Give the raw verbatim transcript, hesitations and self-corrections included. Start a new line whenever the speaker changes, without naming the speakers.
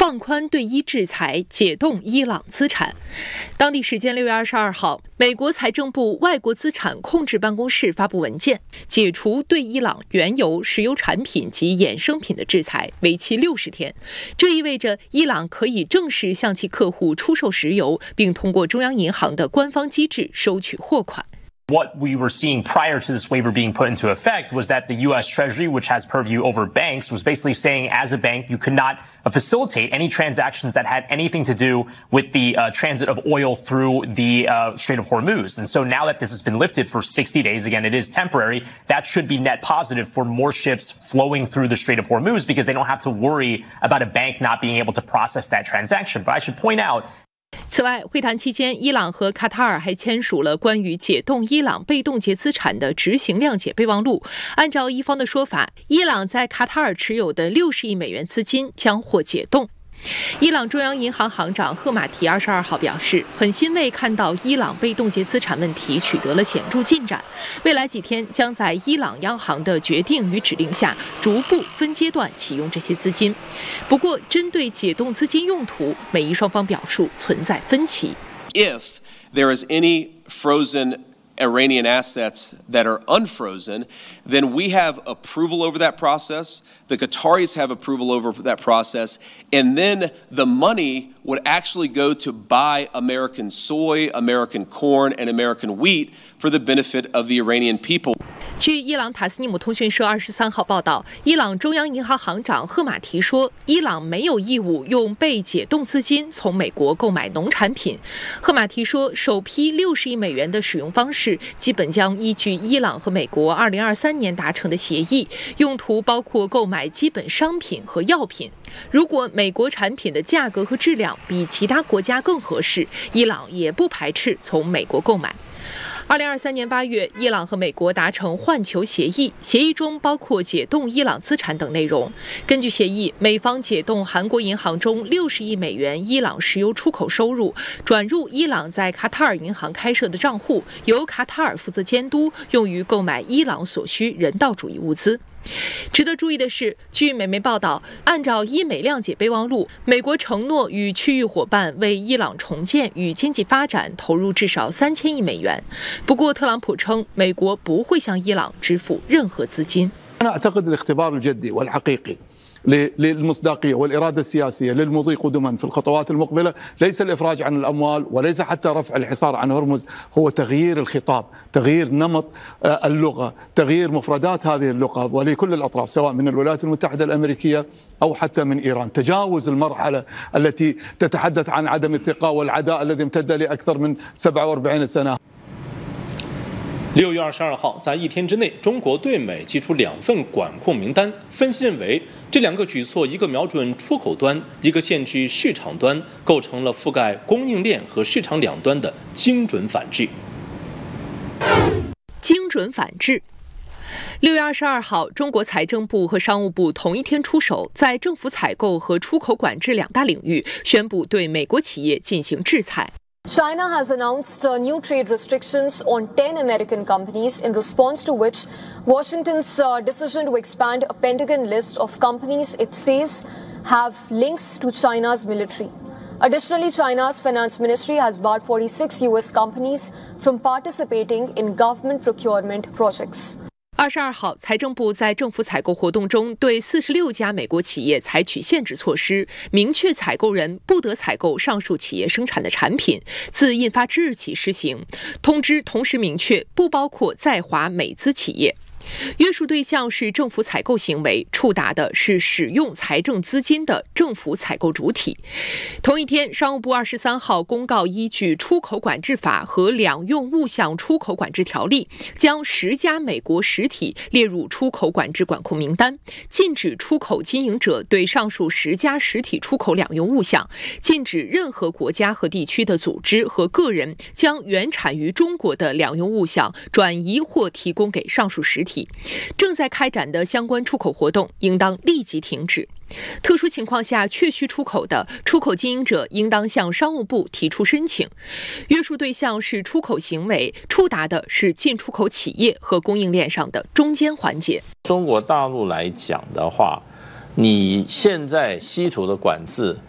放宽对伊制裁，解冻伊朗资产。当地时间六月二十二号，美国财政部外国资产控制办公室发布文件，解除对伊朗原油、石油产品及衍生品的制裁，为期六十天。这意味着伊朗可以正式向其客户出售石油，并通过中央银行的官方机制收取货款。
What we were seeing prior to this waiver being put into effect was that the U S Treasury, which has purview over banks, was basically saying as a bank you could not uh, facilitate any transactions that had anything to do with the uh, transit of oil through the uh, Strait of Hormuz. And so now that this has been lifted for sixty days, again, it is temporary, that should be net positive for more ships flowing through the Strait of Hormuz because they don't have to worry about a bank not being able to process that transaction. But I should point out,
此外，会谈期间，伊朗和卡塔尔还签署了关于解冻伊朗被冻结资产的执行谅解备忘录。按照伊方的说法，伊朗在卡塔尔持有的六十亿美元资金将获解冻。伊朗中央银行行长赫马提二十二号表示，很欣慰看到伊朗被冻结资产问题取得了显著进展，未来几天将在伊朗央行的决定与指令下，逐步分阶段启用这些资金。不过，针对解冻资金用途，美伊双方表述存在分歧。
If there is any frozen Iranian assets that are unfrozen, then we have approval over that process. The Qataris have approval over that process. And then the money would actually go to buy American soy, American corn, and American wheat for the benefit of the Iranian people.
据伊朗塔斯尼姆通讯社二十三号报道，伊朗中央银行行长赫马提说，伊朗没有义务用被解冻资金从美国购买农产品。赫马提说，首批六十亿美元的使用方式基本将依据伊朗和美国二零二三年达成的协议，用途包括购买基本商品和药品。如果美国产品的价格和质量比其他国家更合适，伊朗也不排斥从美国购买。二零二三年八月，伊朗和美国达成换球协议，协议中包括解冻伊朗资产等内容。根据协议，美方解冻韩国银行中六十亿美元伊朗石油出口收入，转入伊朗在卡塔尔银行开设的账户，由卡塔尔负责监督，用于购买伊朗所需人道主义物资。值得注意的是，据美媒报道，按照伊美谅解备忘录，美国承诺与区域伙伴为伊朗重建与经济发展投入至少三千亿美元。不过，特朗普称，美国不会向伊朗支付任何资金。
للمصداقية والإرادة السياسية للمضي قدما في الخطوات المقبلة ليس الإفراج عن الأموال وليس حتى رفع الحصار عن هرمز، هو تغيير الخطاب، تغيير نمط اللغة، تغيير مفردات هذه اللغة ولكل الأطراف سواء من الولايات المتحدة الأمريكية أو حتى من إيران، تجاوز المرحلة التي تتحدث عن عدم الثقة والعداء الذي امتد لأكثر من سبعة وأربعين سنة。
六月二十二号，在一天之内，中国对美寄出两份管控名单。分析认为，这两个举措，一个瞄准出口端，一个限制市场端，构成了覆盖供应链和市场两端的精准反制。
精准反制。六月二十二号，中国财政部和商务部同一天出手，在政府采购和出口管制两大领域宣布对美国企业进行制裁。
China has announced uh, new trade restrictions on ten American companies, in response to which Washington's uh, decision to expand a Pentagon list of companies it says have links to China's military. Additionally, China's finance ministry has barred forty-six U S companies from participating in government procurement projects.
二十二号，财政部在政府采购活动中对四十六家美国企业采取限制措施，明确采购人不得采购上述企业生产的产品，自印发之日起施行。通知同时明确，不包括在华美资企业。约束对象是政府采购行为，触达的是使用财政资金的政府采购主体。同一天，商务部二十三号公告，依据出口管制法和两用物项出口管制条例，将十家美国实体列入出口管制管控名单，禁止出口经营者对上述十家实体出口两用物项，禁止任何国家和地区的组织和个人将原产于中国的两用物项转移或提供给上述实体。正在开展的相关出口活动应当立即停止。特殊情况下确需出口的出口经营者应当向商务部提出申请。约束对象是出口行为，触达的是进出口企业和供应链上的中间环节。
中国大陆来讲的话，你现在稀土的管制